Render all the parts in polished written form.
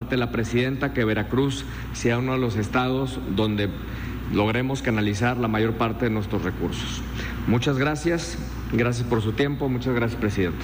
parte de la presidenta que Veracruz sea uno de los estados donde logremos canalizar la mayor parte de nuestros recursos. Muchas gracias por su tiempo, muchas gracias, presidenta.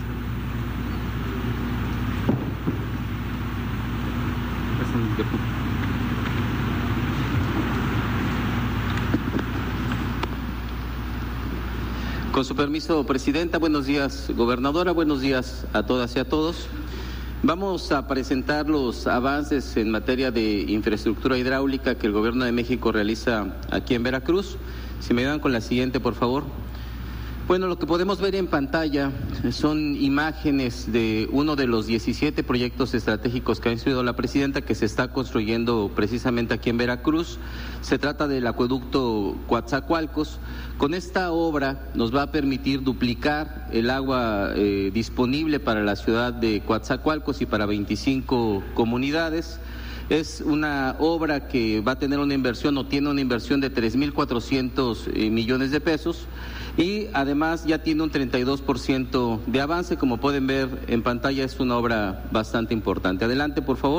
Con su permiso, presidenta, buenos días, gobernadora, buenos días a todas y a todos. Vamos a presentar los avances en materia de infraestructura hidráulica que el Gobierno de México realiza aquí en Veracruz. Si me dan con la siguiente, por favor. Bueno, lo que podemos ver en pantalla son imágenes de uno de los 17 proyectos estratégicos que ha instruido la presidenta que se está construyendo precisamente aquí en Veracruz. Se trata del acueducto Coatzacoalcos. Con esta obra nos va a permitir duplicar el agua disponible para la ciudad de Coatzacoalcos y para 25 comunidades. Es una obra que va a tener una inversión o tiene una inversión de 3.400 millones de pesos y además ya tiene un 32% de avance. Como pueden ver en pantalla, es una obra bastante importante. Adelante, por favor.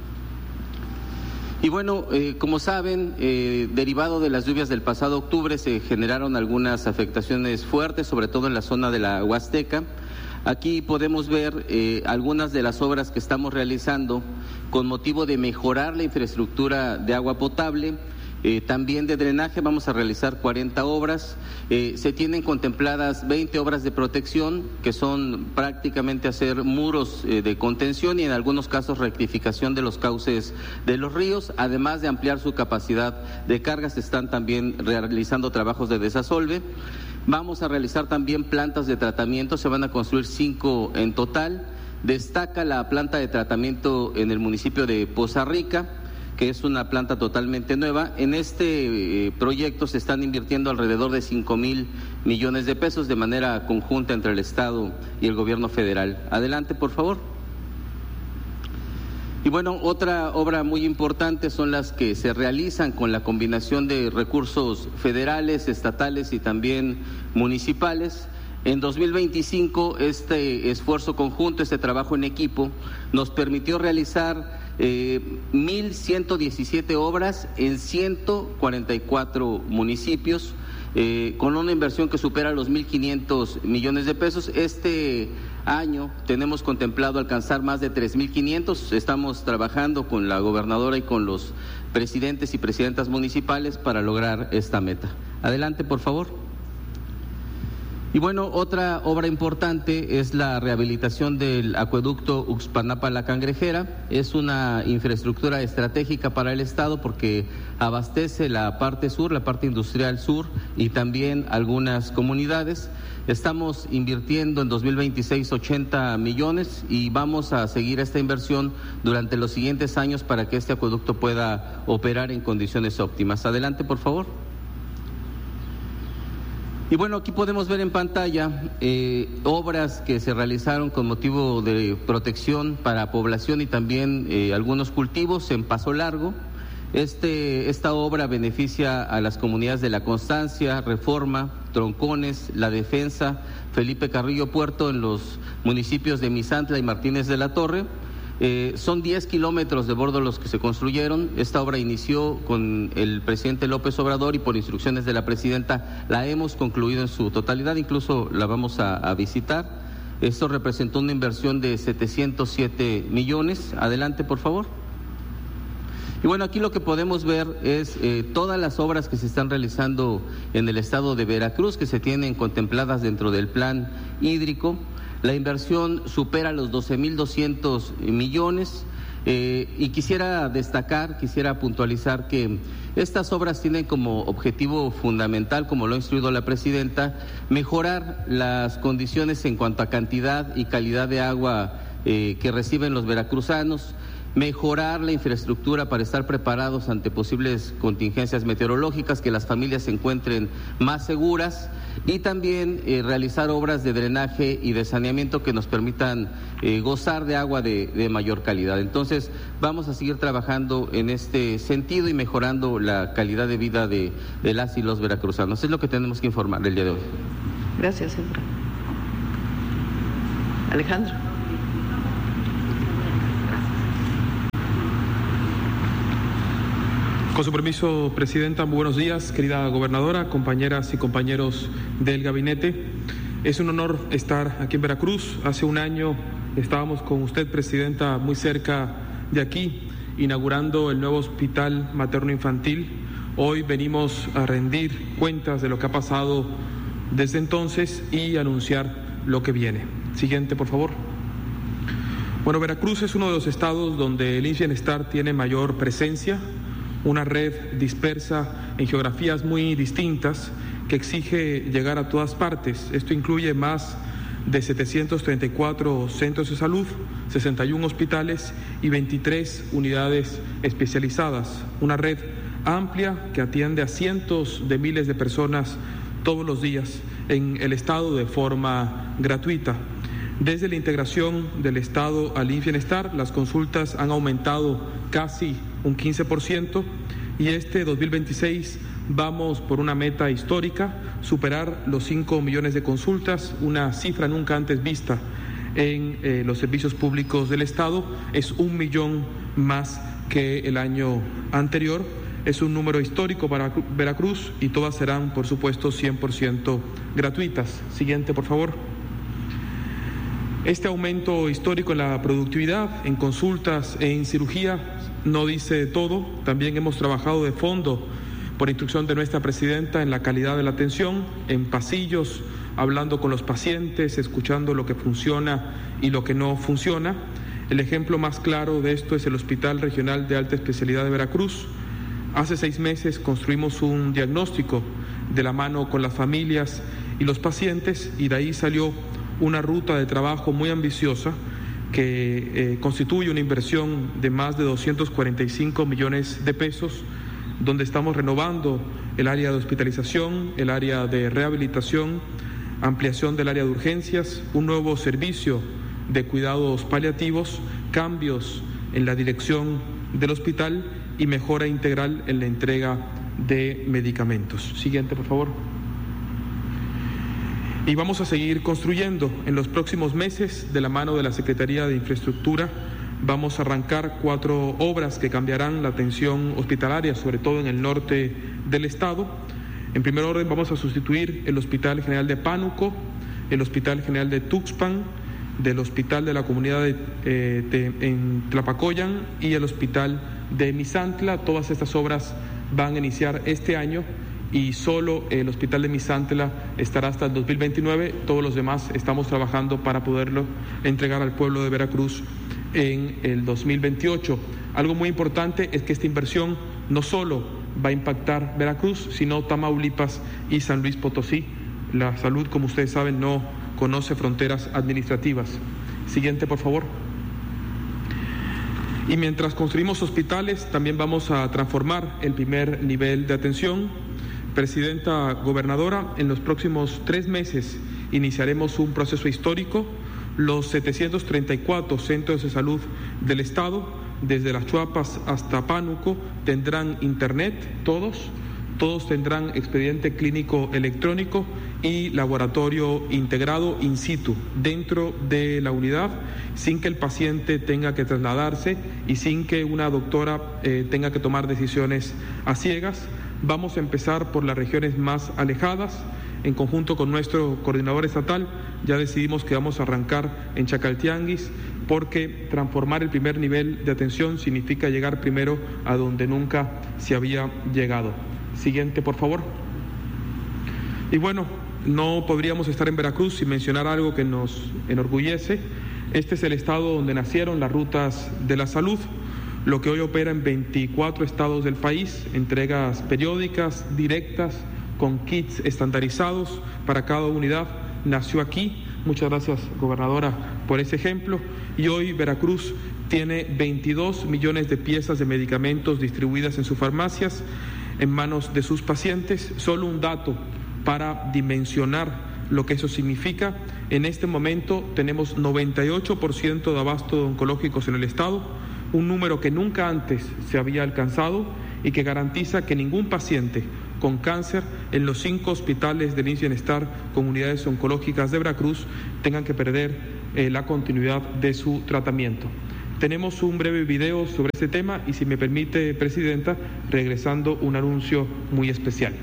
Y bueno, como saben, derivado de las lluvias del pasado octubre se generaron algunas afectaciones fuertes, sobre todo en la zona de la Huasteca. Aquí podemos ver algunas de las obras que estamos realizando con motivo de mejorar la infraestructura de agua potable, también de drenaje. Vamos a realizar 40 obras. Se tienen contempladas 20 obras de protección, que son prácticamente hacer muros de contención y en algunos casos rectificación de los cauces de los ríos, además de ampliar su capacidad de carga. Se están también realizando trabajos de desasolve. Vamos a realizar también plantas de tratamiento, se van a construir 5 en total. Destaca la planta de tratamiento en el municipio de Poza Rica, que es una planta totalmente nueva. En este proyecto se están invirtiendo alrededor de 5,000 millones de pesos de manera conjunta entre el Estado y el Gobierno federal. Adelante, por favor. Y bueno, otra obra muy importante son las que se realizan con la combinación de recursos federales, estatales y también municipales. En 2025, este esfuerzo conjunto, este trabajo en equipo, nos permitió realizar 1,117 obras en 144 municipios, con una inversión que supera los 1,500 millones de pesos. Este año tenemos contemplado alcanzar más de 3,500. Estamos trabajando con la gobernadora y con los presidentes y presidentas municipales para lograr esta meta. Adelante, por favor. Y bueno, otra obra importante es la rehabilitación del acueducto Uxpanapa-La Cangrejera. Es una infraestructura estratégica para el Estado porque abastece la parte sur, la parte industrial sur y también algunas comunidades. Estamos invirtiendo en 2026 80 millones y vamos a seguir esta inversión durante los siguientes años para que este acueducto pueda operar en condiciones óptimas. Adelante, por favor. Y bueno, aquí podemos ver en pantalla obras que se realizaron con motivo de protección para población y también algunos cultivos en Paso Largo. Esta obra beneficia a las comunidades de La Constancia, Reforma, Troncones, La Defensa, Felipe Carrillo Puerto en los municipios de Misantla y Martínez de la Torre. Son 10 kilómetros de bordo los que se construyeron. Esta obra inició con el presidente López Obrador y por instrucciones de la presidenta la hemos concluido en su totalidad, incluso la vamos a visitar. Esto representó una inversión de 707 millones. Adelante, por favor. Y bueno, aquí lo que podemos ver es todas las obras que se están realizando en el estado de Veracruz, que se tienen contempladas dentro del plan hídrico. La inversión supera los 12,200 millones y quisiera puntualizar que estas obras tienen como objetivo fundamental, como lo ha instruido la presidenta, mejorar las condiciones en cuanto a cantidad y calidad de agua que reciben los veracruzanos, mejorar la infraestructura para estar preparados ante posibles contingencias meteorológicas, que las familias se encuentren más seguras y también realizar obras de drenaje y de saneamiento que nos permitan gozar de agua de mayor calidad. Entonces, vamos a seguir trabajando en este sentido y mejorando la calidad de vida de las y los veracruzanos. Es lo que tenemos que informar el día de hoy. Gracias, Alejandro. Con su permiso, Presidenta, muy buenos días, querida gobernadora, compañeras y compañeros del gabinete. Es un honor estar aquí en Veracruz. Hace un año estábamos con usted, Presidenta, muy cerca de aquí, inaugurando el nuevo hospital materno-infantil. Hoy venimos a rendir cuentas de lo que ha pasado desde entonces y anunciar lo que viene. Siguiente, por favor. Bueno, Veracruz es uno de los estados donde el IMSS Bienestar tiene mayor presencia, una red dispersa en geografías muy distintas que exige llegar a todas partes. Esto incluye más de 734 centros de salud, 61 hospitales y 23 unidades especializadas. Una red amplia que atiende a cientos de miles de personas todos los días en el estado de forma gratuita. Desde la integración del Estado al IMSS Bienestar, las consultas han aumentado casi un 15% y este 2026 vamos por una meta histórica, superar los 5 millones de consultas, una cifra nunca antes vista en los servicios públicos del Estado. Es 1 millón más que el año anterior. Es un número histórico para Veracruz y todas serán, por supuesto, 100% gratuitas. Siguiente, por favor. Este aumento histórico en la productividad, en consultas e en cirugía no dice todo. También hemos trabajado de fondo, por instrucción de nuestra presidenta, en la calidad de la atención, en pasillos, hablando con los pacientes, escuchando lo que funciona y lo que no funciona. El ejemplo más claro de esto es el Hospital Regional de Alta Especialidad de Veracruz. Hace 6 meses construimos un diagnóstico de la mano con las familias y los pacientes y de ahí salió una ruta de trabajo muy ambiciosa que constituye una inversión de más de 245 millones de pesos, donde estamos renovando el área de hospitalización, el área de rehabilitación, ampliación del área de urgencias, un nuevo servicio de cuidados paliativos, cambios en la dirección del hospital y mejora integral en la entrega de medicamentos. Siguiente, por favor. Y vamos a seguir construyendo en los próximos meses, de la mano de la Secretaría de Infraestructura. Vamos a arrancar 4 obras que cambiarán la atención hospitalaria, sobre todo en el norte del estado. En primer orden, vamos a sustituir el Hospital General de Pánuco, el Hospital General de Tuxpan, del Hospital de la Comunidad en Tlapacoyan y el Hospital de Misantla. Todas estas obras van a iniciar este año y solo el Hospital de Misantla estará hasta el 2029. Todos los demás estamos trabajando para poderlo entregar al pueblo de Veracruz en el 2028. Algo muy importante es que esta inversión no solo va a impactar Veracruz, sino Tamaulipas y San Luis Potosí. La salud, como ustedes saben, no conoce fronteras administrativas. Siguiente, por favor. Y mientras construimos hospitales, también vamos a transformar el primer nivel de atención. Presidenta Gobernadora, en los próximos 3 meses iniciaremos un proceso histórico. Los 734 centros de salud del Estado, desde Las Chuapas hasta Pánuco, tendrán internet, todos tendrán expediente clínico electrónico y laboratorio integrado in situ dentro de la unidad, sin que el paciente tenga que trasladarse y sin que una doctora tenga que tomar decisiones a ciegas. Vamos a empezar por las regiones más alejadas. En conjunto con nuestro coordinador estatal, ya decidimos que vamos a arrancar en Chacaltianguis, porque transformar el primer nivel de atención significa llegar primero a donde nunca se había llegado. Siguiente, por favor. Y bueno, no podríamos estar en Veracruz sin mencionar algo que nos enorgullece. Este es el estado donde nacieron las rutas de la salud, lo que hoy opera en 24 estados del país, entregas periódicas, directas, con kits estandarizados para cada unidad. Nació aquí. Muchas gracias, gobernadora, por ese ejemplo. Y hoy Veracruz tiene 22 millones de piezas de medicamentos distribuidas en sus farmacias, en manos de sus pacientes. Solo un dato para dimensionar lo que eso significa. En este momento tenemos 98% de abasto de oncológicos en el estado, un número que nunca antes se había alcanzado y que garantiza que ningún paciente con cáncer en los 5 hospitales del IMSS Bienestar con unidades oncológicas de Veracruz tengan que perder la continuidad de su tratamiento. Tenemos un breve video sobre este tema y, si me permite, Presidenta, regresando, un anuncio muy especial.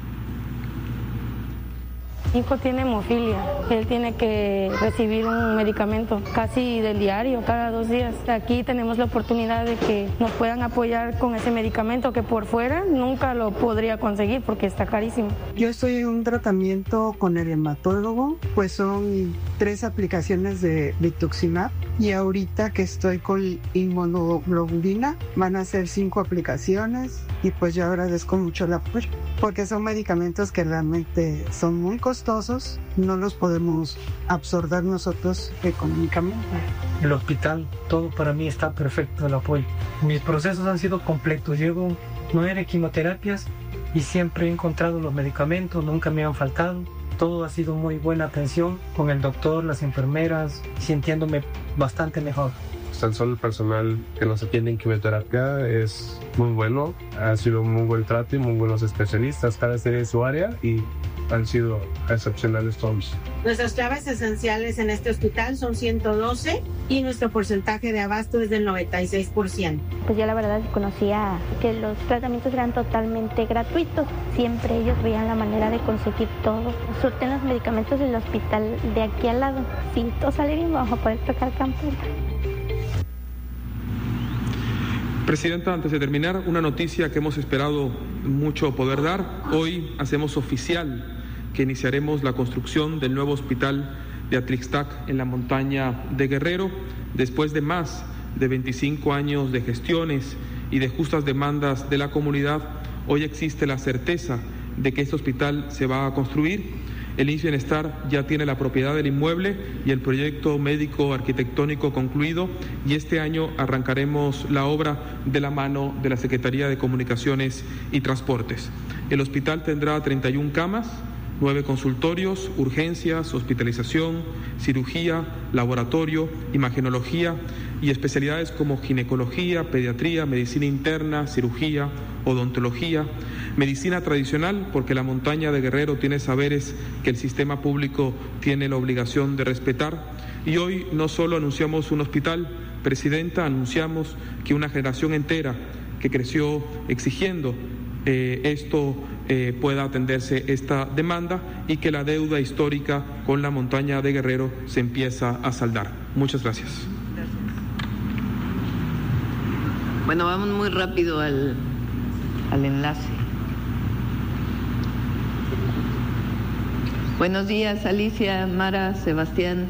Mi hijo tiene hemofilia, él tiene que recibir un medicamento casi del diario, cada 2 días. Aquí tenemos la oportunidad de que nos puedan apoyar con ese medicamento que por fuera nunca lo podría conseguir porque está carísimo. Yo estoy en un tratamiento con el hematólogo, pues son 3 aplicaciones de rituximab, y ahorita que estoy con inmunoglobulina van a ser 5 aplicaciones, y pues yo agradezco mucho el apoyo porque son medicamentos que realmente son muy costosos, no los podemos absorber nosotros económicamente. El hospital, todo para mí está perfecto, el apoyo. Mis procesos han sido completos, llevo 9 quimioterapias y siempre he encontrado los medicamentos, nunca me han faltado. Todo ha sido muy buena atención con el doctor, las enfermeras, sintiéndome bastante mejor. Tan solo el personal que nos atiende en quimioterapia es muy bueno, ha sido muy buen trato y muy buenos especialistas, cada serie en su área, y han sido excepcionales todos. Nuestras claves esenciales en este hospital son 112 y nuestro porcentaje de abasto es del 96%. Pues yo la verdad conocía que los tratamientos eran totalmente gratuitos. Siempre ellos veían la manera de conseguir todo. Surten los medicamentos del hospital de aquí al lado. Si todo sale bien, vamos a poder tocar campana. Presidenta, antes de terminar, una noticia que hemos esperado mucho poder dar. Hoy hacemos oficial que iniciaremos la construcción del nuevo hospital de Atlixtac en la montaña de Guerrero. Después de más de 25 años de gestiones y de justas demandas de la comunidad, hoy existe la certeza de que este hospital se va a construir. El IMSS Bienestar ya tiene la propiedad del inmueble y el proyecto médico arquitectónico concluido, y este año arrancaremos la obra de la mano de la Secretaría de Comunicaciones y Transportes. El hospital tendrá 31 camas, 9 consultorios, urgencias, hospitalización, cirugía, laboratorio, imagenología y especialidades como ginecología, pediatría, medicina interna, cirugía, odontología, medicina tradicional, porque la montaña de Guerrero tiene saberes que el sistema público tiene la obligación de respetar. Y hoy no solo anunciamos un hospital, Presidenta, anunciamos que una generación entera que creció exigiendo pueda atenderse esta demanda, y que la deuda histórica con la montaña de Guerrero se empieza a saldar. Muchas gracias. Bueno, vamos muy rápido al enlace. Buenos días, Alicia, Mara, Sebastián.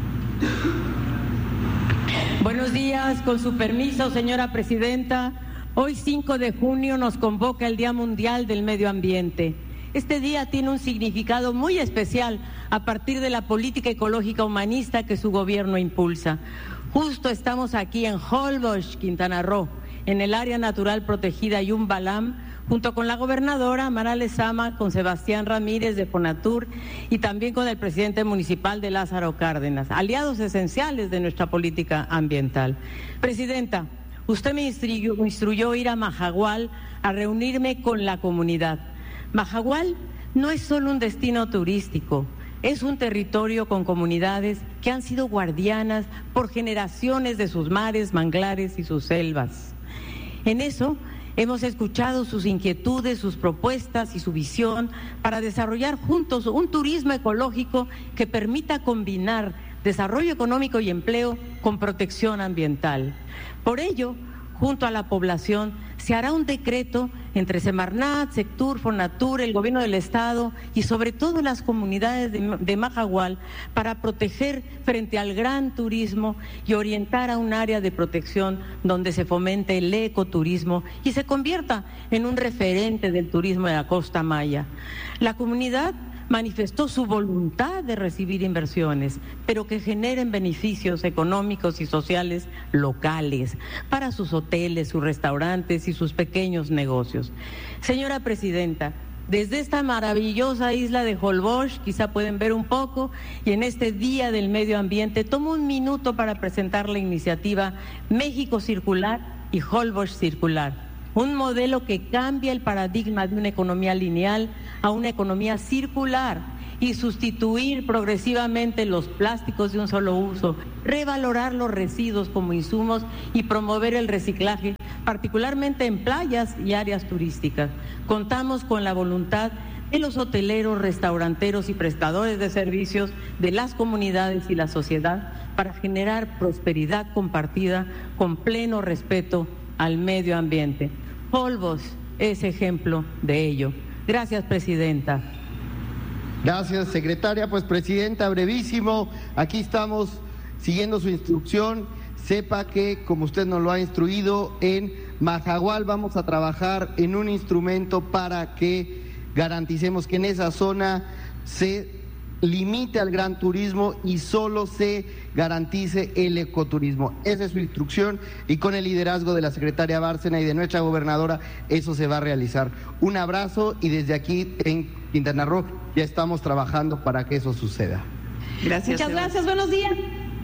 Buenos días, con su permiso, señora Presidenta. Hoy 5 de junio nos convoca el Día Mundial del Medio Ambiente. Este día tiene un significado muy especial a partir de la política ecológica humanista que su gobierno impulsa. Justo estamos aquí en Holbox, Quintana Roo, en el área natural protegida Yumbalam, junto con la gobernadora Mara Lezama, con Sebastián Ramírez de Fonatur y también con el presidente municipal de Lázaro Cárdenas, aliados esenciales de nuestra política ambiental. Presidenta, usted me instruyó ir a Mahahual a reunirme con la comunidad. Mahahual no es solo un destino turístico, es un territorio con comunidades que han sido guardianas por generaciones de sus mares, manglares y sus selvas. En eso hemos escuchado sus inquietudes, sus propuestas y su visión para desarrollar juntos un turismo ecológico que permita combinar desarrollo económico y empleo con protección ambiental. Por ello, junto a la población, se hará un decreto entre Semarnat, Sectur, Fonatur, el Gobierno del Estado y sobre todo las comunidades de Mahahual para proteger frente al gran turismo y orientar a un área de protección donde se fomente el ecoturismo y se convierta en un referente del turismo de la costa maya. La comunidad manifestó su voluntad de recibir inversiones, pero que generen beneficios económicos y sociales locales para sus hoteles, sus restaurantes y sus pequeños negocios. Señora Presidenta, desde esta maravillosa isla de Holbox, quizá pueden ver un poco, y en este Día del Medio Ambiente, tomo un minuto para presentar la iniciativa México Circular y Holbox Circular. Un modelo que cambia el paradigma de una economía lineal a una economía circular y sustituir progresivamente los plásticos de un solo uso, revalorar los residuos como insumos y promover el reciclaje, particularmente en playas y áreas turísticas. Contamos con la voluntad de los hoteleros, restauranteros y prestadores de servicios, de las comunidades y la sociedad para generar prosperidad compartida con pleno respeto al medio ambiente. Holbox es ejemplo de ello. Gracias, Presidenta. Gracias, secretaria. Pues, Presidenta, brevísimo, aquí estamos siguiendo su instrucción. Sepa que, como usted nos lo ha instruido, en Majahual vamos a trabajar en un instrumento para que garanticemos que en esa zona se limite al gran turismo y solo se garantice el ecoturismo. Esa es su instrucción y con el liderazgo de la secretaria Bárcena y de nuestra gobernadora eso se va a realizar. Un abrazo y desde aquí en Quintana Roo ya estamos trabajando para que eso suceda. Gracias. Muchas gracias, buenos días.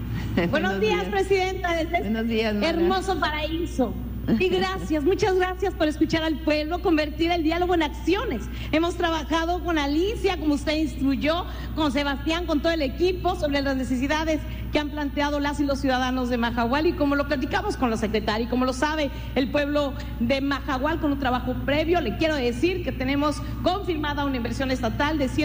Buenos días, Presidenta, desde buenos días, Mara. Hermoso paraíso. Y gracias, muchas gracias por escuchar al pueblo, convertir el diálogo en acciones. Hemos trabajado con Alicia, como usted instruyó, con Sebastián, con todo el equipo, sobre las necesidades que han planteado las y los ciudadanos de Majahual, y como lo platicamos con la secretaria, y como lo sabe el pueblo de Majahual con un trabajo previo, le quiero decir que tenemos confirmada una inversión estatal de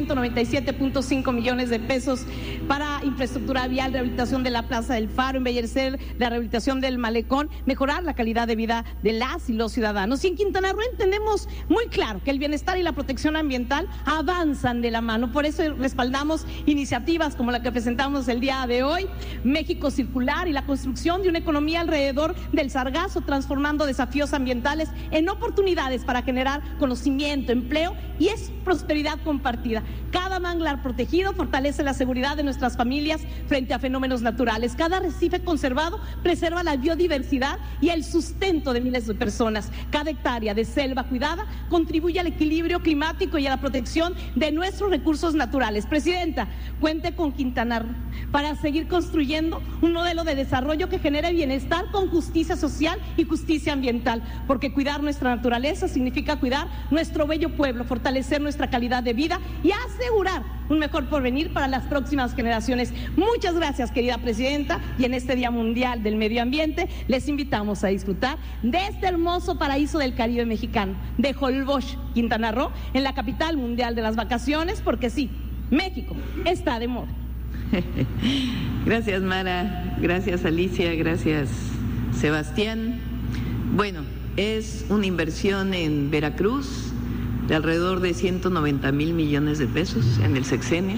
197.5 millones de pesos para infraestructura vial, rehabilitación de la Plaza del Faro, embellecer la rehabilitación del malecón, mejorar la calidad de vida de las y los ciudadanos. Y en Quintana Roo entendemos muy claro que el bienestar y la protección ambiental avanzan de la mano. Por eso respaldamos iniciativas como la que presentamos el día de hoy, México Circular, y la construcción de una economía alrededor del sargazo, transformando desafíos ambientales en oportunidades para generar conocimiento, empleo y es prosperidad compartida. Cada manglar protegido fortalece la seguridad de nuestras familias frente a fenómenos naturales. Cada arrecife conservado preserva la biodiversidad y el sustento de miles de personas. Cada hectárea de selva cuidada contribuye al equilibrio climático y a la protección de nuestros recursos naturales. Presidenta, cuente con Quintana Roo para seguir construyendo un modelo de desarrollo que genere bienestar con justicia social y justicia ambiental, porque cuidar nuestra naturaleza significa cuidar nuestro bello pueblo, fortalecer nuestra calidad de vida y asegurar un mejor porvenir para las próximas generaciones. Muchas gracias, querida Presidenta, y en este Día Mundial del Medio Ambiente les invitamos a disfrutar de este hermoso paraíso del Caribe mexicano, de Holbox, Quintana Roo, en la capital mundial de las vacaciones, porque sí, México está de moda. Gracias, Mara, gracias, Alicia, gracias, Sebastián. Bueno, es una inversión en Veracruz de alrededor de 190,000 millones de pesos en el sexenio.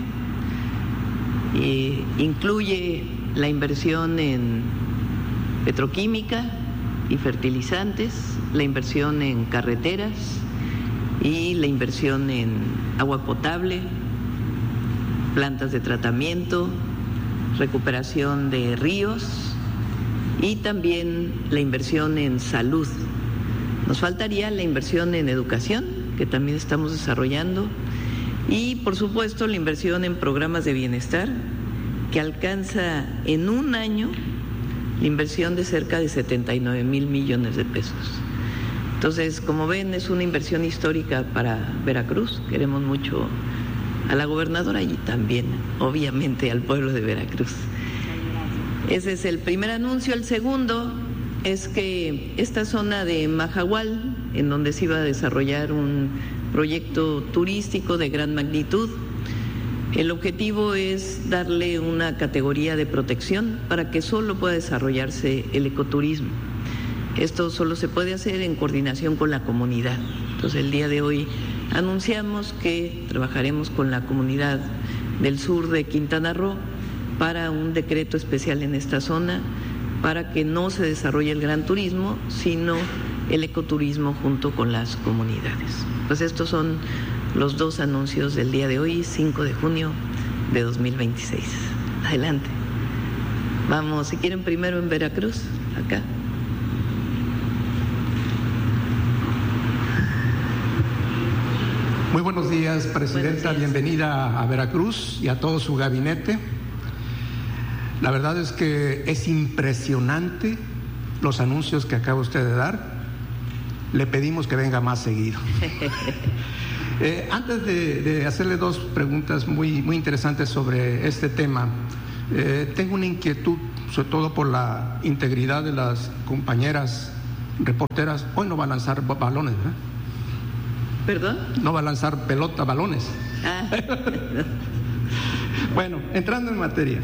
Incluye la inversión en petroquímica y fertilizantes, la inversión en carreteras y la inversión en agua potable, plantas de tratamiento, recuperación de ríos y también la inversión en salud. Nos faltaría la inversión en educación, que también estamos desarrollando, y por supuesto la inversión en programas de bienestar, que alcanza en un año la inversión de cerca de 79,000 millones de pesos. Entonces, como ven, es una inversión histórica para Veracruz. Queremos mucho a la gobernadora y también, obviamente, al pueblo de Veracruz. Ese es el primer anuncio. El segundo es que esta zona de Majahual, en donde se iba a desarrollar un proyecto turístico de gran magnitud, el objetivo es darle una categoría de protección para que solo pueda desarrollarse el ecoturismo. Esto solo se puede hacer en coordinación con la comunidad. Entonces, el día de hoy anunciamos que trabajaremos con la comunidad del sur de Quintana Roo para un decreto especial en esta zona para que no se desarrolle el gran turismo, sino el ecoturismo junto con las comunidades. Pues estos son los dos anuncios del día de hoy, 5 de junio de 2026. Adelante. Vamos, si quieren, primero en Veracruz, acá. Muy buenos días, Presidenta. Buenos días. Bienvenida a Veracruz y a todo su gabinete. La verdad es que es impresionante los anuncios que acaba usted de dar. Le pedimos que venga más seguido. Antes de hacerle dos preguntas muy interesantes sobre este tema, tengo una inquietud, sobre todo por la integridad de las compañeras reporteras. Hoy no va a lanzar balones, ¿verdad? ¿Perdón? No va a lanzar balones. Ah. Bueno, entrando en materia.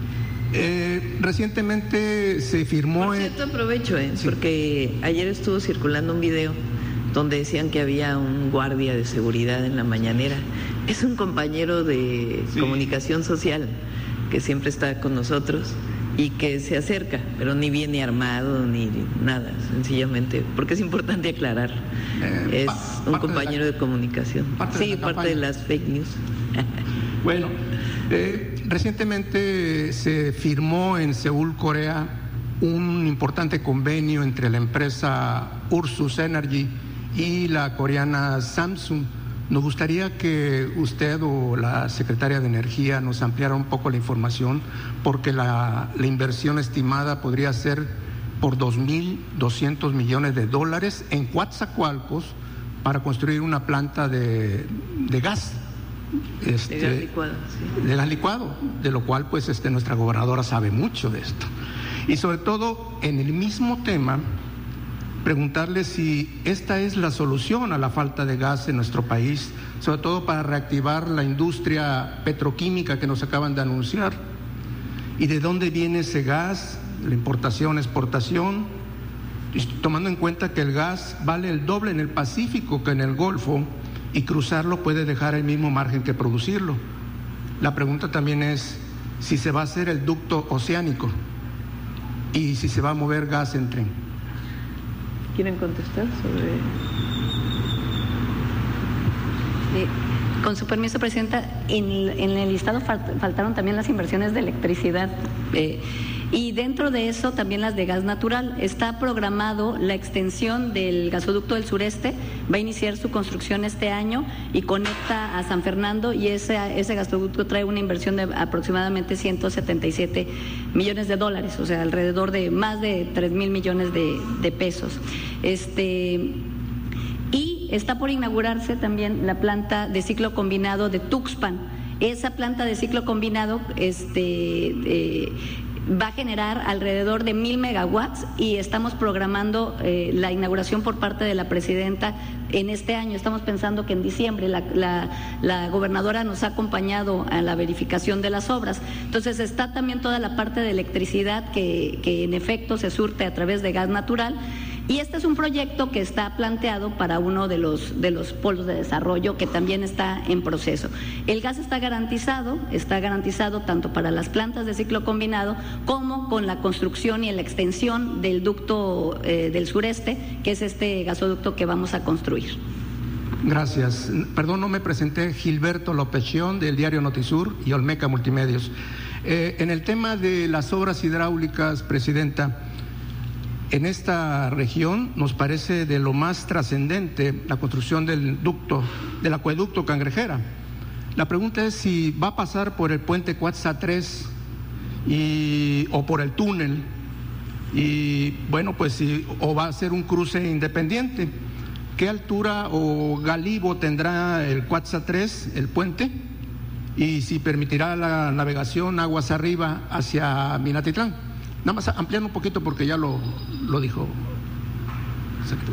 Recientemente se firmó... Por cierto, aprovecho, porque ayer estuvo circulando un video donde decían que había un guardia de seguridad en la mañanera. Es un compañero de comunicación social que siempre está con nosotros y que se acerca, pero ni viene armado ni nada, sencillamente, porque es importante aclarar. Es un compañero de comunicación. Parte de las fake news. Bueno, recientemente se firmó en Seúl, Corea, un importante convenio entre la empresa Ursus Energy y la coreana Samsung. Nos gustaría que usted o la secretaria de Energía nos ampliara un poco la información, porque la inversión estimada podría ser por $2.200 millones en Coatzacoalcos para construir una planta de gas. De gas licuado, sí. De gas licuado, de lo cual pues nuestra gobernadora sabe mucho de esto. Y sobre todo, en el mismo tema, preguntarle si esta es la solución a la falta de gas en nuestro país, sobre todo para reactivar la industria petroquímica que nos acaban de anunciar, y de dónde viene ese gas, la importación, exportación, tomando en cuenta que el gas vale el doble en el Pacífico que en el Golfo, y cruzarlo puede dejar el mismo margen que producirlo. La pregunta también es si se va a hacer el ducto oceánico y si se va a mover gas en tren. ¿Quieren contestar sobre...? Con su permiso, Presidenta, en el listado faltaron también las inversiones de electricidad y dentro de eso también las de gas natural. Está programado la extensión del gasoducto del sureste, va a iniciar su construcción este año y conecta a San Fernando, y ese gasoducto trae una inversión de aproximadamente $177 millones, o sea, alrededor de más de 3,000 millones de pesos. Y está por inaugurarse también la planta de ciclo combinado de Tuxpan. Esa planta de ciclo combinado va a generar alrededor de 1,000 megawatts y estamos programando la inauguración por parte de la presidenta en este año. Estamos pensando que en diciembre. La gobernadora nos ha acompañado a la verificación de las obras. Entonces está también toda la parte de electricidad que en efecto se surte a través de gas natural. Y este es un proyecto que está planteado para uno de los polos de desarrollo que también está en proceso. El gas está garantizado tanto para las plantas de ciclo combinado como con la construcción y la extensión del ducto del sureste, que es este gasoducto que vamos a construir. Gracias. Perdón, no me presenté. Gilberto López Chión, del diario Notisur y Olmeca Multimedios. En el tema de las obras hidráulicas, Presidenta, en esta región nos parece de lo más trascendente la construcción del acueducto Cangrejera. La pregunta es si va a pasar por el puente Cuatza 3 o por el túnel, y bueno, pues o va a ser un cruce independiente. ¿Qué altura o galivo tendrá el Cuatza 3, el puente? Y si permitirá la navegación aguas arriba hacia Minatitlán. Nada más ampliando un poquito porque ya lo dijo. Exacto.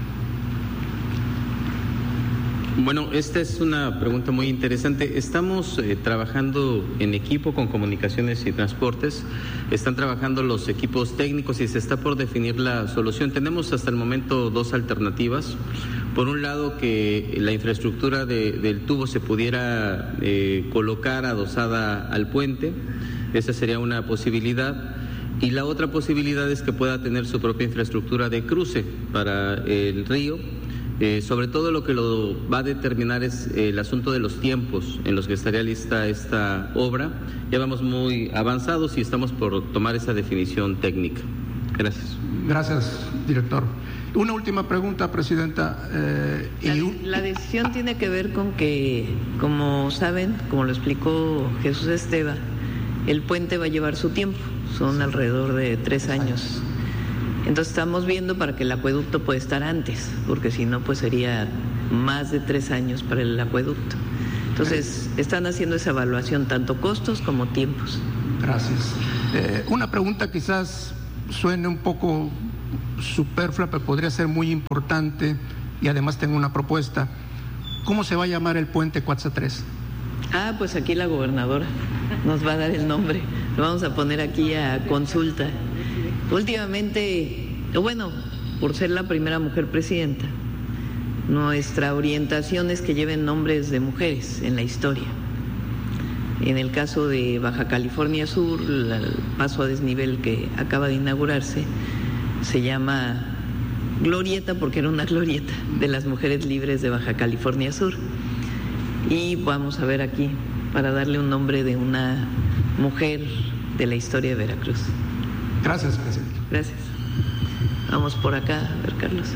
Bueno, esta es una pregunta muy interesante. Estamos trabajando en equipo con Comunicaciones y Transportes. Están trabajando los equipos técnicos y se está por definir la solución. Tenemos hasta el momento dos alternativas. Por un lado, que la infraestructura del tubo se pudiera colocar adosada al puente. Esa sería una posibilidad. Y la otra posibilidad es que pueda tener su propia infraestructura de cruce para el río. Sobre todo lo que lo va a determinar es el asunto de los tiempos en los que estaría lista esta obra. Ya vamos muy avanzados y estamos por tomar esa definición técnica. Gracias. Gracias, director. Una última pregunta, Presidenta. La decisión tiene que ver con que, como saben, como lo explicó Jesús Esteva, el puente va a llevar su tiempo. Son alrededor de 3 años Entonces estamos viendo para que el acueducto pueda estar antes, porque si no, pues sería más de 3 años para el acueducto. Entonces están haciendo esa evaluación, tanto costos como tiempos. Gracias. Una pregunta quizás suene un poco superflua, pero podría ser muy importante, y además tengo una propuesta. ¿Cómo se va a llamar el puente Cuatza 3? Pues aquí la gobernadora nos va a dar el nombre. Lo vamos a poner aquí a consulta. Últimamente, bueno, por ser la primera mujer presidenta, nuestra orientación es que lleven nombres de mujeres en la historia. En el caso de Baja California Sur, el paso a desnivel que acaba de inaugurarse se llama Glorieta porque era una glorieta de las mujeres libres de Baja California Sur. Y vamos a ver aquí para darle un nombre de una mujer de la historia de Veracruz. Gracias, presidente. Gracias. Vamos por acá, a ver, Carlos.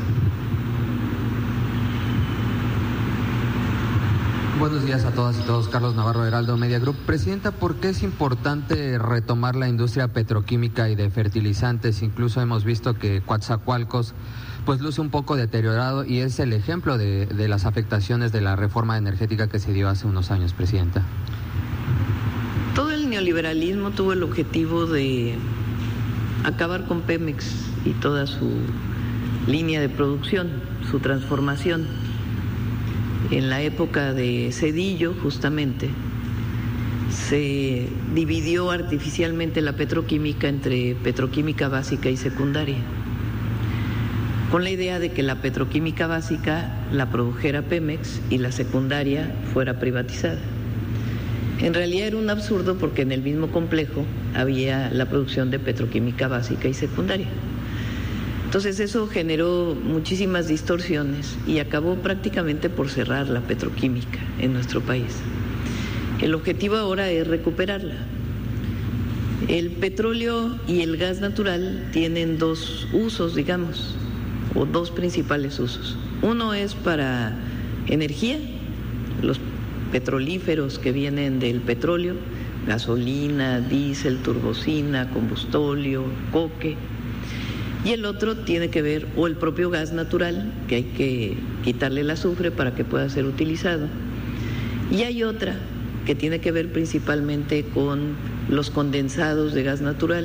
Buenos días a todas y todos. Carlos Navarro, Heraldo Media Group. Presidenta, ¿por qué es importante retomar la industria petroquímica y de fertilizantes? Incluso hemos visto que Coatzacoalcos pues luce un poco deteriorado y es el ejemplo de las afectaciones de la reforma energética que se dio hace unos años, Presidenta. Todo el neoliberalismo tuvo el objetivo de acabar con Pemex y toda su línea de producción, su transformación. En la época de Zedillo, justamente, se dividió artificialmente la petroquímica entre petroquímica básica y secundaria, con la idea de que la petroquímica básica la produjera Pemex y la secundaria fuera privatizada. En realidad era un absurdo porque en el mismo complejo había la producción de petroquímica básica y secundaria. Entonces eso generó muchísimas distorsiones y acabó prácticamente por cerrar la petroquímica en nuestro país. El objetivo ahora es recuperarla. El petróleo y el gas natural tienen 2 usos, digamos, o 2 principales usos. Uno es para energía, los petrolíferos que vienen del petróleo, gasolina, diésel, turbocina, combustóleo, coque. Y el otro tiene que ver, o el propio gas natural, que hay que quitarle el azufre para que pueda ser utilizado. Y hay otra que tiene que ver principalmente con los condensados de gas natural,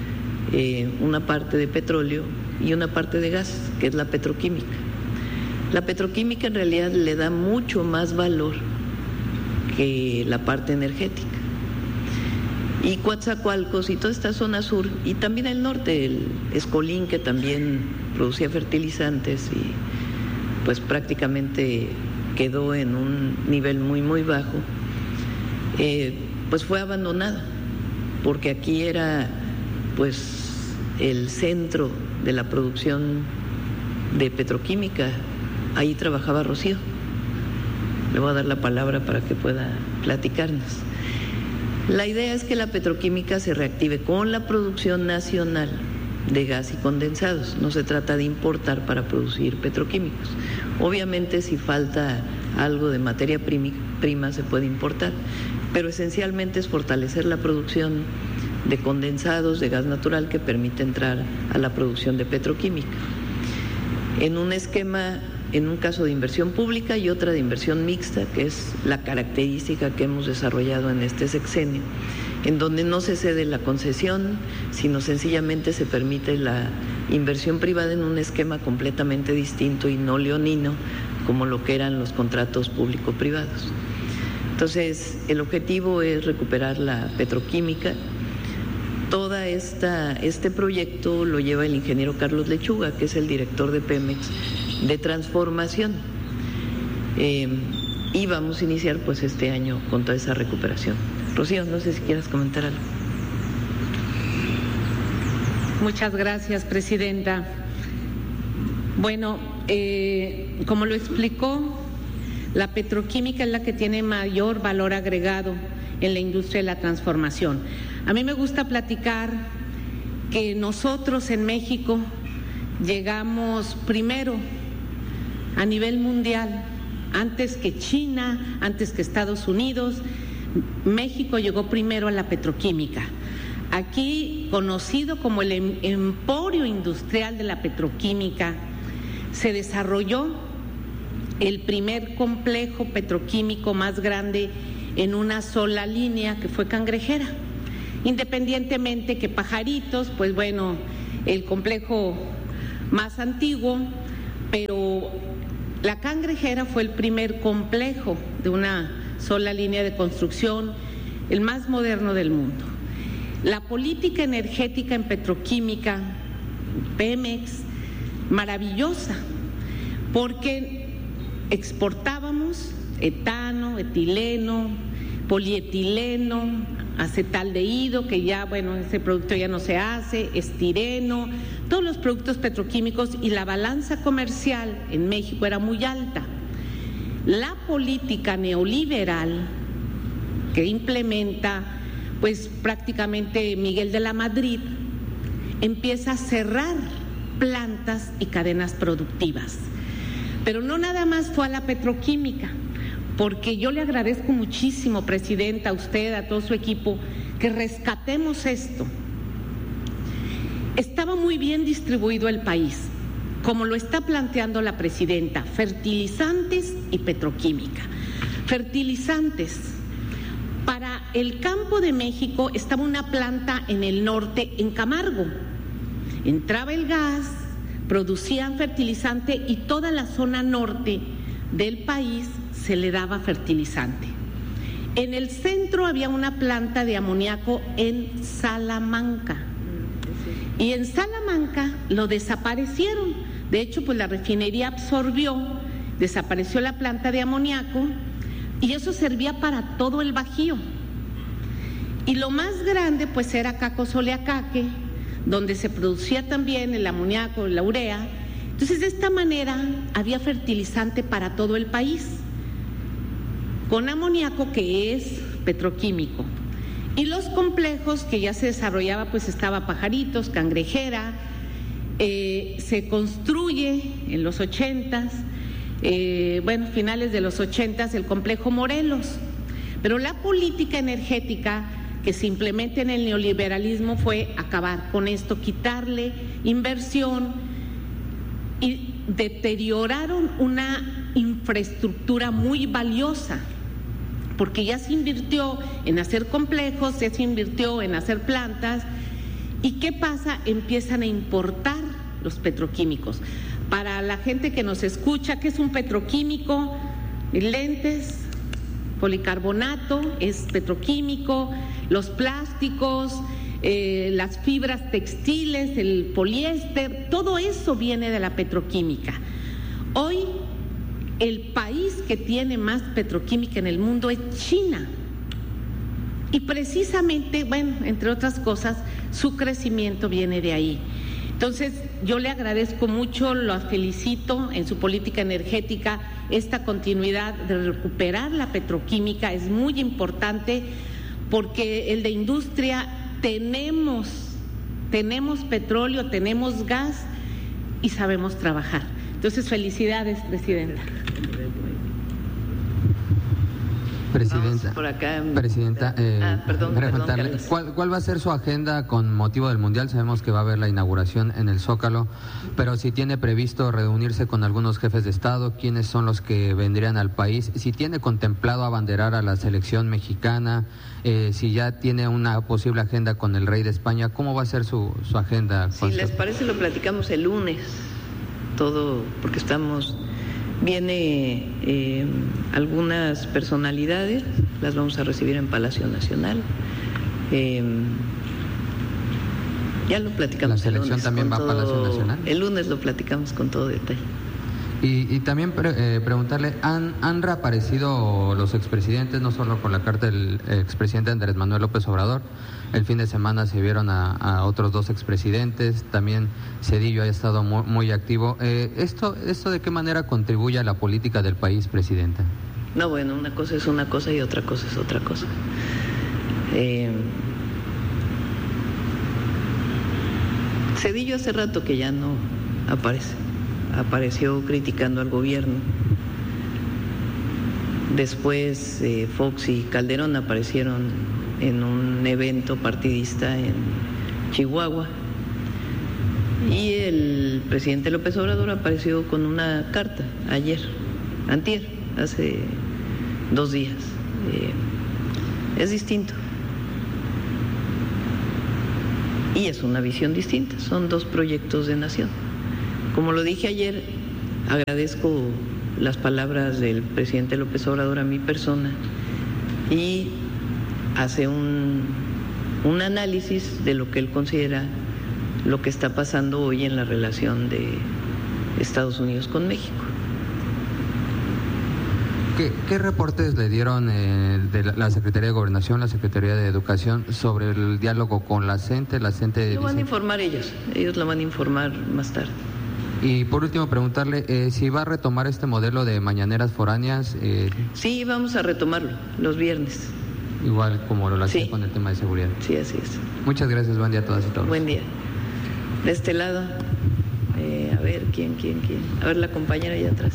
una parte de petróleo y una parte de gas, que es la petroquímica. La petroquímica en realidad le da mucho más valor que la parte energética. Y Coatzacoalcos y toda esta zona sur, y también el norte, el Escolín, que también producía fertilizantes y pues prácticamente quedó en un nivel muy, muy bajo, pues fue abandonada, porque aquí era pues el centro de la producción de petroquímica. Ahí trabajaba Rocío. Le voy a dar la palabra para que pueda platicarnos. La idea es que la petroquímica se reactive con la producción nacional de gas y condensados. No se trata de importar para producir petroquímicos. Obviamente si falta algo de materia prima se puede importar, pero esencialmente es fortalecer la producción de condensados de gas natural que permite entrar a la producción de petroquímica. En un esquema, en un caso de inversión pública y otra de inversión mixta, que es la característica que hemos desarrollado en este sexenio, en donde no se cede la concesión, sino sencillamente se permite la inversión privada en un esquema completamente distinto y no leonino, como lo que eran los contratos público-privados. Entonces, el objetivo es recuperar la petroquímica. Este proyecto lo lleva el ingeniero Carlos Lechuga, que es el director de Pemex de transformación, y vamos a iniciar pues este año con toda esa recuperación. Rocío, no sé si quieras comentar algo. Muchas gracias, presidenta. Bueno, como lo explicó, la petroquímica es la que tiene mayor valor agregado en la industria de la transformación. A mí me gusta platicar que nosotros en México llegamos primero a nivel mundial, antes que China, antes que Estados Unidos. México llegó primero a la petroquímica. Aquí, conocido como el emporio industrial de la petroquímica, se desarrolló el primer complejo petroquímico más grande en una sola línea, que fue Cangrejera. Independientemente que Pajaritos, pues bueno, el complejo más antiguo, pero la Cangrejera fue el primer complejo de una sola línea de construcción, el más moderno del mundo. La política energética en petroquímica, Pemex, maravillosa, porque exportábamos etano, etileno, polietileno, acetaldehído, que ya, bueno, ese producto ya no se hace, estireno, todos los productos petroquímicos, y la balanza comercial en México era muy alta. La política neoliberal que implementa, pues prácticamente Miguel de la Madrid, empieza a cerrar plantas y cadenas productivas. Pero no nada más fue a la petroquímica, porque yo le agradezco muchísimo, Presidenta, a usted, a todo su equipo, que rescatemos esto. Estaba muy bien distribuido el país, como lo está planteando la Presidenta, fertilizantes y petroquímica. Fertilizantes. Para el campo de México estaba una planta en el norte, en Camargo. Entraba el gas, producían fertilizante y toda la zona norte del país se le daba fertilizante. En el centro había una planta de amoníaco en Salamanca. Y en Salamanca lo desaparecieron. De hecho, pues la refinería absorbió, desapareció la planta de amoníaco y eso servía para todo el Bajío. Y lo más grande pues era Caco-Soleacaque, donde se producía también el amoníaco, la urea. Entonces, de esta manera había fertilizante para todo el país, con amoníaco, que es petroquímico. Y los complejos que ya se desarrollaba, pues estaba Pajaritos, Cangrejera, se construye en los 80s, finales de los 80s, el complejo Morelos. Pero la política energética que se implementa en el neoliberalismo fue acabar con esto, quitarle inversión, y deterioraron una infraestructura muy valiosa, porque ya se invirtió en hacer complejos, ya se invirtió en hacer plantas, y ¿qué pasa? Empiezan a importar los petroquímicos. Para la gente que nos escucha, ¿qué es un petroquímico? Lentes, policarbonato es petroquímico, los plásticos, las fibras textiles, el poliéster, todo eso viene de la petroquímica. Hoy el país que tiene más petroquímica en el mundo es China. Y precisamente, bueno, entre otras cosas, su crecimiento viene de ahí. Entonces, yo le agradezco mucho, lo felicito en su política energética, esta continuidad de recuperar la petroquímica es muy importante, porque el de industria tenemos petróleo, tenemos gas y sabemos trabajar. Entonces, felicidades, Presidenta. Presidenta, por acá. Preguntarle, ¿cuál va a ser su agenda con motivo del Mundial? Sabemos que va a haber la inauguración en el Zócalo, pero si tiene previsto reunirse con algunos jefes de Estado, ¿quiénes son los que vendrían al país? Si tiene contemplado abanderar a la selección mexicana, si ya tiene una posible agenda con el rey de España, ¿cómo va a ser su agenda? Si les parece, lo platicamos el lunes, todo, porque viene algunas personalidades, las vamos a recibir en Palacio Nacional. Ya lo platicamos. ¿La selección también va a Palacio Nacional? El lunes lo platicamos con todo detalle. Y también preguntarle, ¿han reaparecido los expresidentes, no solo por la carta del expresidente Andrés Manuel López Obrador? El fin de semana se vieron a otros dos expresidentes, también Zedillo ha estado muy activo. ¿Esto de qué manera contribuye a la política del país, Presidenta? No, bueno, una cosa es una cosa y otra cosa es otra cosa. Zedillo hace rato que ya no apareció criticando al gobierno. Después Fox y Calderón aparecieron en un evento partidista en Chihuahua. Y el presidente López Obrador apareció con una carta antier, hace 2 días. Es distinto. Y es una visión distinta, son 2 proyectos de nación. Como lo dije ayer, agradezco las palabras del presidente López Obrador a mi persona y hace un análisis de lo que él considera lo que está pasando hoy en la relación de Estados Unidos con México. ¿Qué reportes le dieron de la Secretaría de Gobernación, la Secretaría de Educación sobre el diálogo con la CENTE? Lo van a informar ellos lo van a informar más tarde. Y por último preguntarle si va a retomar este modelo de mañaneras foráneas. Sí, vamos a retomarlo los viernes. Igual como lo hacía con el tema de seguridad. Sí, así es. Muchas gracias, buen día a todas y todos. Buen día. De este lado, a ver, ¿quién? A ver, la compañera allá atrás.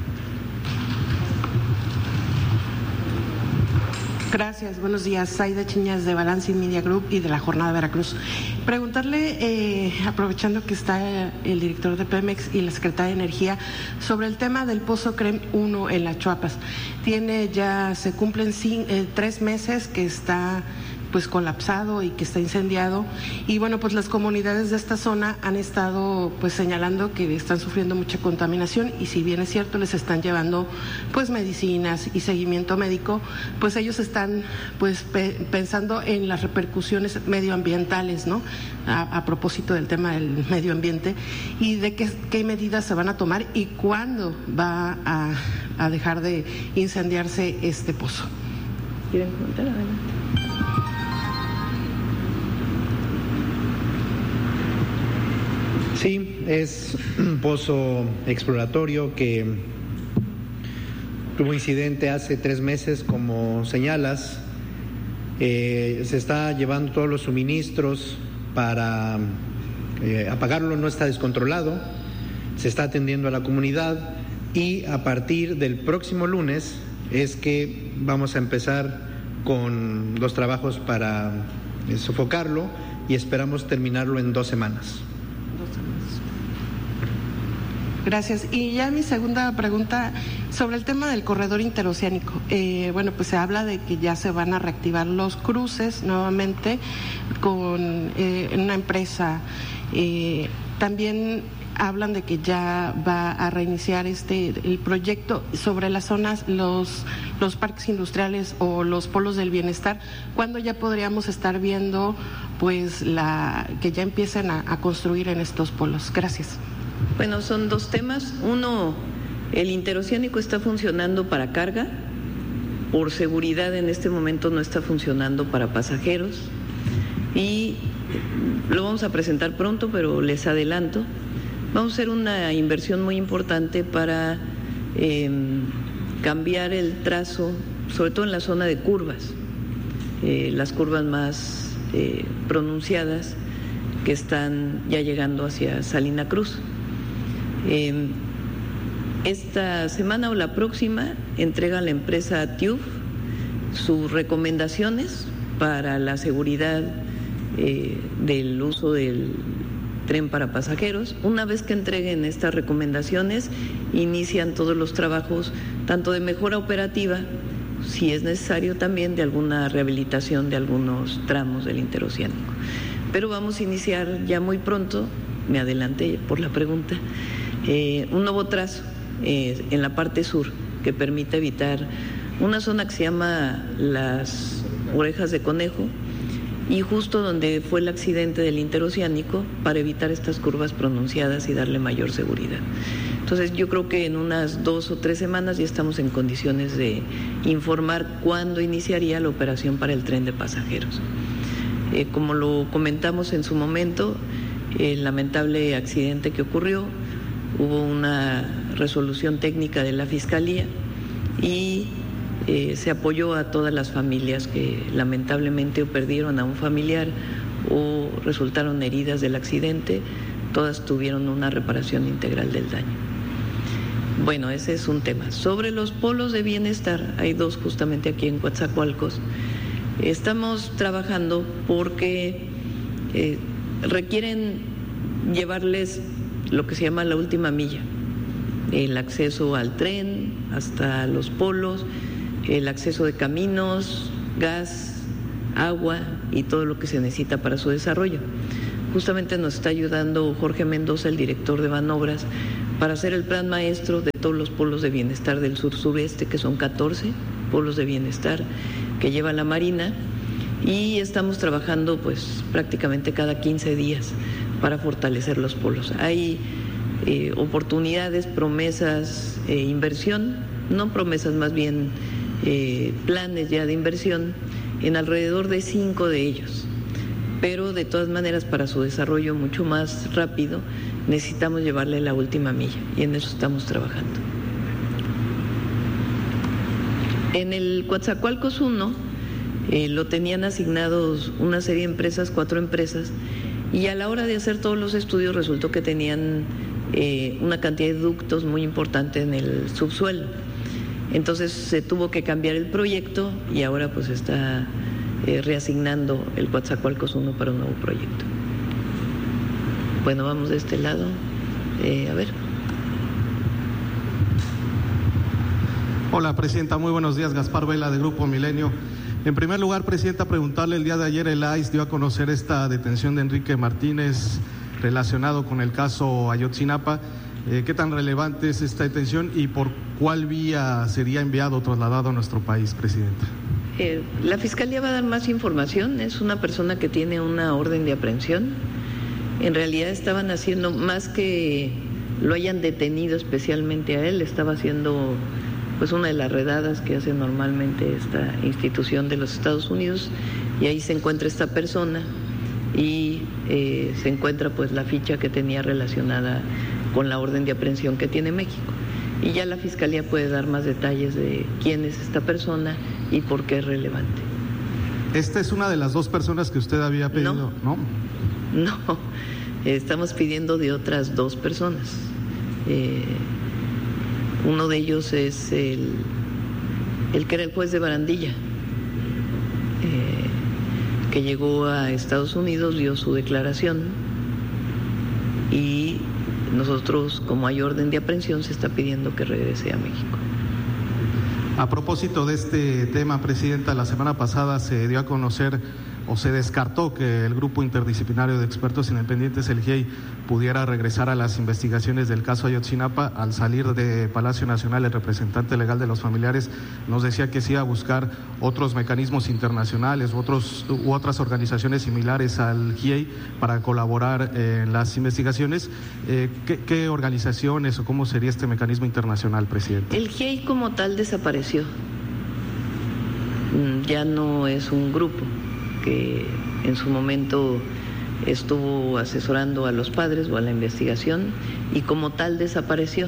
Gracias, buenos días. Zaida Chiñas de Balance Media Group y de la Jornada Veracruz. Preguntarle, aprovechando que está el director de Pemex y la secretaria de Energía, sobre el tema del Pozo CREM 1 en Las Chuapas. Se cumplen 3 meses que está pues colapsado y que está incendiado, y bueno, pues las comunidades de esta zona han estado pues señalando que están sufriendo mucha contaminación, y si bien es cierto les están llevando pues medicinas y seguimiento médico, pues ellos están pues pensando en las repercusiones medioambientales, ¿no? A propósito del tema del medio ambiente, y de qué medidas se van a tomar y cuándo va a dejar de incendiarse este pozo. ¿Quieren comentar? Adelante. Sí, es un pozo exploratorio que tuvo incidente hace 3 meses, como señalas. Se está llevando todos los suministros para apagarlo, no está descontrolado, se está atendiendo a la comunidad, y a partir del próximo lunes es que vamos a empezar con los trabajos para sofocarlo, y esperamos terminarlo en 2 semanas. Gracias. Y ya mi segunda pregunta sobre el tema del corredor interoceánico. Bueno, pues se habla de que ya se van a reactivar los cruces nuevamente con una empresa. También hablan de que ya va a reiniciar el proyecto sobre las zonas, los parques industriales o los polos del bienestar. ¿Cuándo ya podríamos estar viendo pues que ya empiecen a construir en estos polos? Gracias. Bueno, son 2 temas. Uno, el interoceánico está funcionando para carga. Por seguridad en este momento no está funcionando para pasajeros. Y lo vamos a presentar pronto, pero les adelanto. Vamos a hacer una inversión muy importante para cambiar el trazo, sobre todo en la zona de curvas, las curvas más pronunciadas que están ya llegando hacia Salina Cruz. Esta semana o la próxima entrega la empresa TÜV sus recomendaciones para la seguridad del uso del tren para pasajeros. Una vez que entreguen estas recomendaciones, inician todos los trabajos, tanto de mejora operativa, si es necesario también de alguna rehabilitación de algunos tramos del interoceánico. Pero vamos a iniciar ya muy pronto, me adelanté por la pregunta, un nuevo trazo en la parte sur que permite evitar una zona que se llama las Orejas de Conejo, y justo donde fue el accidente del interoceánico, para evitar estas curvas pronunciadas y darle mayor seguridad. Entonces yo creo que en unas 2 o 3 semanas ya estamos en condiciones de informar cuándo iniciaría la operación para el tren de pasajeros. Como lo comentamos en su momento, el lamentable accidente que ocurrió, hubo una resolución técnica de la Fiscalía y se apoyó a todas las familias que lamentablemente o perdieron a un familiar o resultaron heridas del accidente. Todas tuvieron una reparación integral del daño. Bueno, ese es un tema. Sobre los polos de bienestar, hay 2 justamente aquí en Coatzacoalcos. Estamos trabajando porque requieren llevarles lo que se llama la última milla, el acceso al tren hasta los polos, el acceso de caminos, gas, agua y todo lo que se necesita para su desarrollo. Justamente nos está ayudando Jorge Mendoza, el director de Banobras, para hacer el plan maestro de todos los polos de bienestar del sur-sureste, que son 14 polos de bienestar que lleva la Marina, y estamos trabajando pues prácticamente cada 15 días para fortalecer los polos. Hay oportunidades, promesas, inversión, no promesas, más bien planes ya de inversión en alrededor de 5 de ellos. Pero de todas maneras, para su desarrollo mucho más rápido, necesitamos llevarle la última milla y en eso estamos trabajando. En el Coatzacoalcos 1 lo tenían asignados una serie de empresas, 4 empresas, y a la hora de hacer todos los estudios resultó que tenían una cantidad de ductos muy importante en el subsuelo. Entonces se tuvo que cambiar el proyecto y ahora pues está reasignando el Coatzacoalcos 1 para un nuevo proyecto. Bueno, vamos de este lado. A ver. Hola, Presidenta. Muy buenos días. Gaspar Vela, de Grupo Milenio. En primer lugar, Presidenta, preguntarle, el día de ayer el ICE dio a conocer esta detención de Enrique Martínez relacionado con el caso Ayotzinapa. ¿Qué tan relevante es esta detención y por cuál vía sería enviado o trasladado a nuestro país, Presidenta? La Fiscalía va a dar más información. Es una persona que tiene una orden de aprehensión. En realidad estaban haciendo, más que lo hayan detenido especialmente a él, estaba haciendo pues una de las redadas que hace normalmente esta institución de los Estados Unidos, y ahí se encuentra esta persona y se encuentra pues la ficha que tenía relacionada con la orden de aprehensión que tiene México. Y ya la Fiscalía puede dar más detalles de quién es esta persona y por qué es relevante. ¿Esta es una de las 2 personas que usted había pedido? No, estamos pidiendo de otras 2 personas. Uno de ellos es el que era el juez de Barandilla, que llegó a Estados Unidos, dio su declaración y nosotros, como hay orden de aprehensión, se está pidiendo que regrese a México. A propósito de este tema, Presidenta, la semana pasada se dio a conocer o se descartó que el Grupo Interdisciplinario de Expertos Independientes, el GIEI, pudiera regresar a las investigaciones del caso Ayotzinapa. Al salir de Palacio Nacional, el representante legal de los familiares nos decía que se iba a buscar otros mecanismos internacionales u otras organizaciones similares al GIEI para colaborar en las investigaciones. ¿Qué organizaciones o cómo sería este mecanismo internacional, Presidente? El GIEI como tal desapareció. Ya no es un grupo que en su momento estuvo asesorando a los padres o a la investigación y como tal desapareció.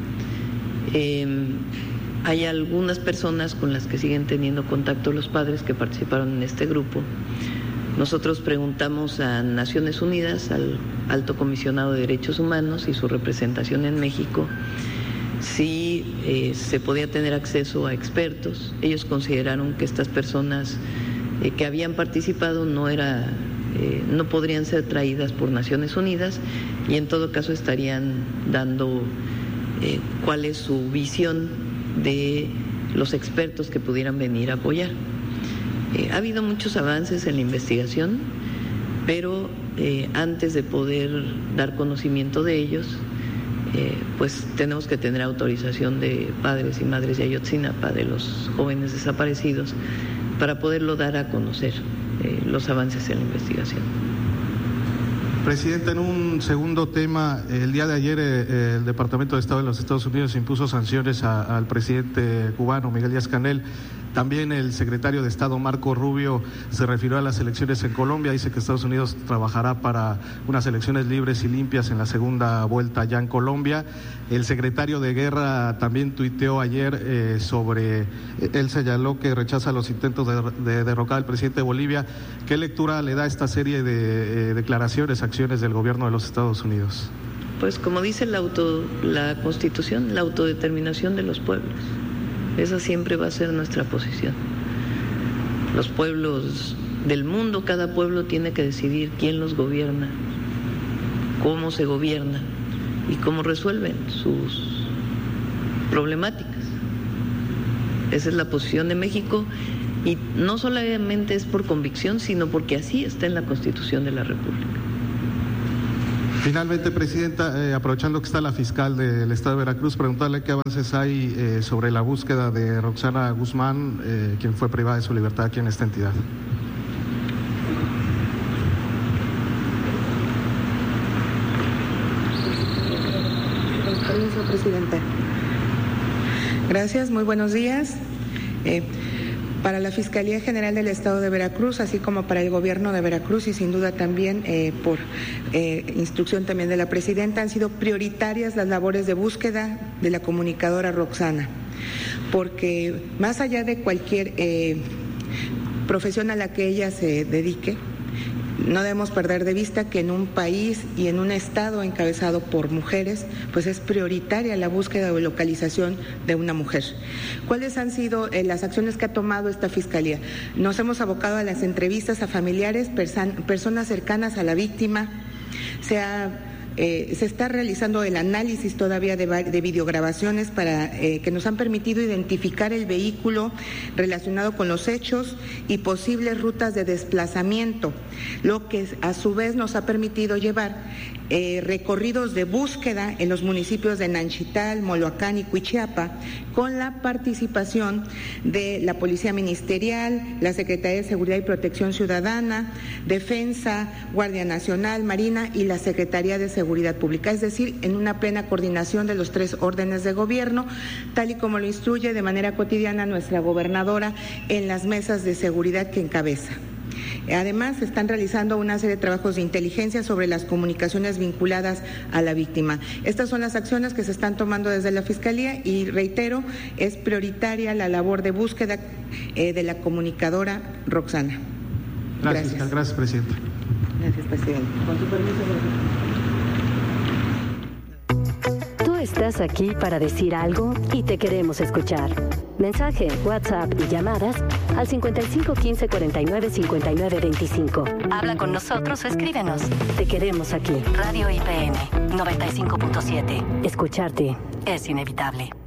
Hay algunas personas con las que siguen teniendo contacto los padres que participaron en este grupo. Nosotros preguntamos a Naciones Unidas, al Alto Comisionado de Derechos Humanos y su representación en México, si se podía tener acceso a expertos. Ellos consideraron que estas personas que habían participado no podrían ser traídas por Naciones Unidas y en todo caso estarían dando cuál es su visión de los expertos que pudieran venir a apoyar. Ha habido muchos avances en la investigación, pero antes de poder dar conocimiento de ellos, pues tenemos que tener autorización de padres y madres de Ayotzinapa, de los jóvenes desaparecidos, para poderlo dar a conocer los avances en la investigación. Presidente, en un segundo tema, el día de ayer el Departamento de Estado de los Estados Unidos impuso sanciones al presidente cubano Miguel Díaz-Canel. También el secretario de Estado Marco Rubio se refirió a las elecciones en Colombia, dice que Estados Unidos trabajará para unas elecciones libres y limpias en la segunda vuelta ya en Colombia. El secretario de Guerra también tuiteó ayer él señaló que rechaza los intentos de derrocar al presidente de Bolivia. ¿Qué lectura le da esta serie de declaraciones, acciones del gobierno de los Estados Unidos? Pues como dice la Constitución, la autodeterminación de los pueblos. Esa siempre va a ser nuestra posición. los pueblos del mundo, cada pueblo tiene que decidir quién los gobierna, cómo se gobierna y cómo resuelven sus problemáticas. Esa es la posición de México, y no solamente es por convicción, sino porque así está en la Constitución de la República. Finalmente, Presidenta, aprovechando que está la fiscal del Estado de Veracruz, preguntarle qué avances hay sobre la búsqueda de Roxana Guzmán, quien fue privada de su libertad aquí en esta entidad. Permiso, Presidente. Gracias, muy buenos días. Para la Fiscalía General del Estado de Veracruz, así como para el Gobierno de Veracruz y sin duda también por instrucción también de la Presidenta, han sido prioritarias las labores de búsqueda de la comunicadora Roxana, porque más allá de cualquier profesión a la que ella se dedique, no debemos perder de vista que en un país y en un estado encabezado por mujeres, pues es prioritaria la búsqueda o localización de una mujer. ¿Cuáles han sido las acciones que ha tomado esta Fiscalía? Nos hemos abocado a las entrevistas a familiares, personas cercanas a la víctima. Se está realizando el análisis todavía de videograbaciones para que nos han permitido identificar el vehículo relacionado con los hechos y posibles rutas de desplazamiento, lo que a su vez nos ha permitido llevar recorridos de búsqueda en los municipios de Nanchital, Moloacán y Cuichiapa, con la participación de la Policía Ministerial, la Secretaría de Seguridad y Protección Ciudadana, Defensa, Guardia Nacional, Marina y la Secretaría de Seguridad Pública, es decir, en una plena coordinación de los 3 órdenes de gobierno, tal y como lo instruye de manera cotidiana nuestra gobernadora en las mesas de seguridad que encabeza. Además, se están realizando una serie de trabajos de inteligencia sobre las comunicaciones vinculadas a la víctima. Estas son las acciones que se están tomando desde la Fiscalía y, reitero, es prioritaria la labor de búsqueda de la comunicadora Roxana. Gracias. Gracias, Presidenta. Gracias, Presidente. Con tu permiso, Tú estás aquí para decir algo y te queremos escuchar. Mensaje, WhatsApp y llamadas al 55 15 49 59 25. Habla con nosotros o escríbenos. Te queremos aquí. Radio IPN 95.7. Escucharte es inevitable.